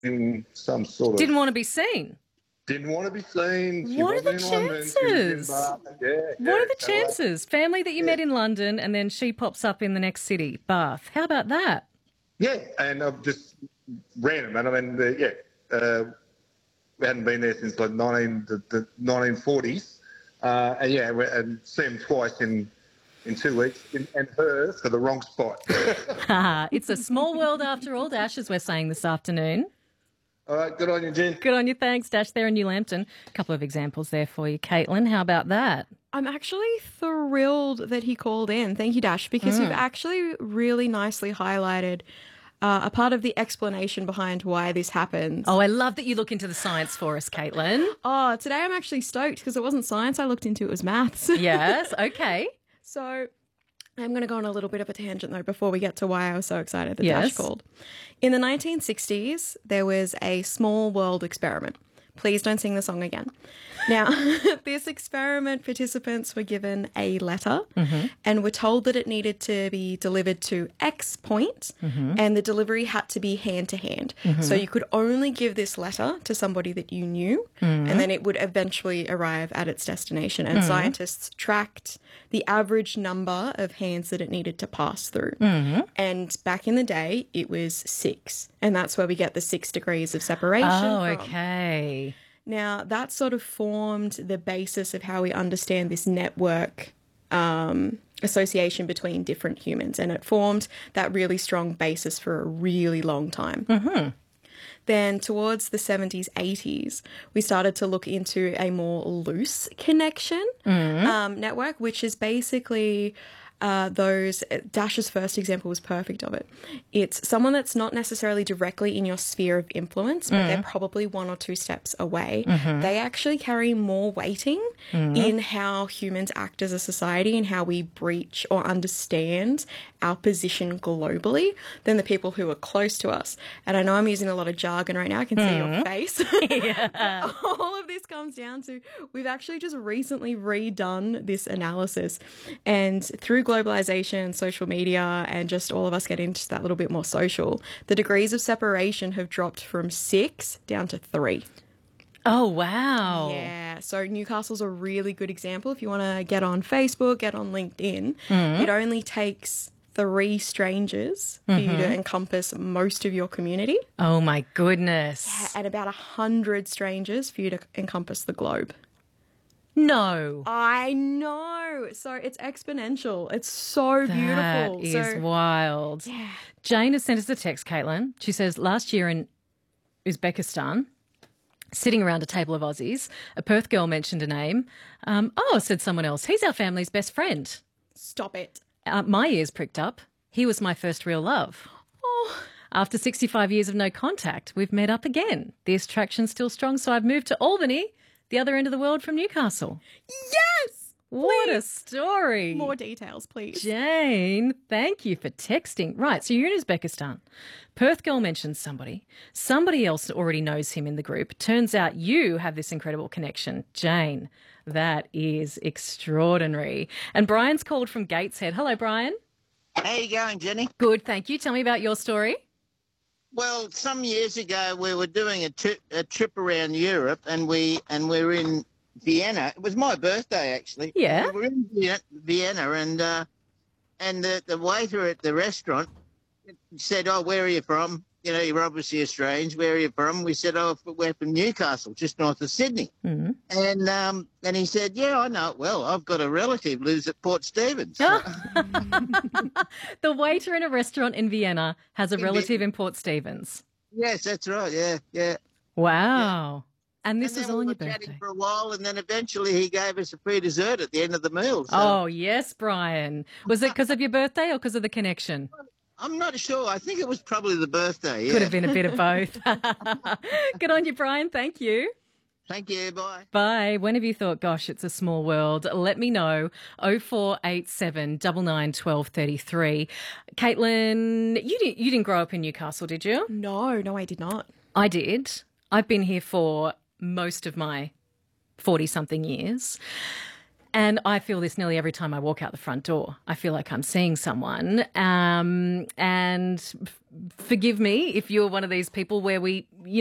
in some sort of... Didn't want to be seen. Didn't want to be seen. She What are wasn't the in London. She was in chances? Bath. Yeah, What yeah. are the chances? Family that you met in London and then she pops up in the next city, Bath. How about that? Yeah, and I've just random. And I mean, we hadn't been there since like the 1940s. And see him twice in 2 weeks, and her for the wrong spot. It's a small world after all, Dash, as we're saying this afternoon. All right, good on you, Jen. Good on you. Thanks, Dash, there in New Lambton. A couple of examples there for you, Caitlin. How about that? I'm actually thrilled that he called in. Thank you, Dash, because you've actually really nicely highlighted a part of the explanation behind why this happens. Oh, I love that you look into the science for us, Caitlin. Oh, today I'm actually stoked because it wasn't science I looked into, it was maths. Yes, okay. So I'm going to go on a little bit of a tangent, though, before we get to why I was so excited that Yes. Dash called. In the 1960s, there was a small world experiment. Please don't sing the song again. Now, this experiment, participants were given a letter and were told that it needed to be delivered to X point, and the delivery had to be hand to hand. So you could only give this letter to somebody that you knew, and then it would eventually arrive at its destination. And scientists tracked the average number of hands that it needed to pass through. And back in the day, it was 6. And that's where we get the 6 degrees of separation Oh, from. okay. Now, that sort of formed the basis of how we understand this network association between different humans. And it formed that really strong basis for a really long time. Then towards the 70s, 80s, we started to look into a more loose connection network, which is basically Dash's first example was perfect of it. It's someone that's not necessarily directly in your sphere of influence, but they're probably 1 or 2 steps away. They actually carry more weighting in how humans act as a society and how we breach or understand our position globally than the people who are close to us. And I know I'm using a lot of jargon right now. I can see your face. All of this comes down to we've actually just recently redone this analysis, and through globalization, social media, and just all of us getting into that little bit more social, the degrees of separation have dropped from 6 down to 3. Oh, wow. Yeah, so Newcastle's a really good example. If you want to get on Facebook, get on LinkedIn, it only takes 3 strangers for you to encompass most of your community. Oh, my goodness. And about 100 strangers for you to encompass the globe. No. I know. So it's exponential. It's so beautiful. That is wild. Yeah. Jane has sent us a text, Caitlin. She says, last year in Uzbekistan, sitting around a table of Aussies, a Perth girl mentioned a name. Said someone else, he's our family's best friend. Stop it. My ears pricked up. He was my first real love. Oh, After 65 years of no contact, we've met up again. The attraction's still strong, so I've moved to Albany, the other end of the world from Newcastle. yes. What a Please. story. More details, please. Jane, thank you for texting. Right, so you're in Uzbekistan. Perth girl mentions somebody. Somebody else already knows him in the group. Turns out you have this incredible connection. Jane, that is extraordinary. And Brian's called from Gateshead. Hello, Brian. How you going, Jenny? Good, thank you. Tell me about your story. Well, some years ago we were doing a trip around Europe, and we were in Vienna. It was my birthday, actually. Yeah. We were in Vienna, and the waiter at the restaurant said, "Oh, where are you from? You know, you're obviously Australians. Where are you from?" We said, "Oh, we're from Newcastle, just north of Sydney." Mm-hmm. And he said, "Yeah, I know it well. I've got a relative who lives at Port Stephens." The waiter in a restaurant in Vienna has a relative in Port Stephens. Yes, that's right. Yeah. Wow. And this And was then all on we your were chatting birthday. for a while, and then eventually he gave us a free dessert at the end of the meal. So Oh, yes, Brian. Was it because of your birthday or because of the connection? I'm not sure. I think it was probably the birthday. Yeah. Could have been a bit of both. Good on you, Brian. Thank you. Thank you. Bye. Bye. When have you thought, gosh, it's a small world? Let me know. 0487 99 12 33. Caitlin, you didn't grow up in Newcastle, did you? No, I did not. I did. I've been here for most of my 40-something years. And I feel this nearly every time I walk out the front door. I feel like I'm seeing someone. And forgive me if you're one of these people where we,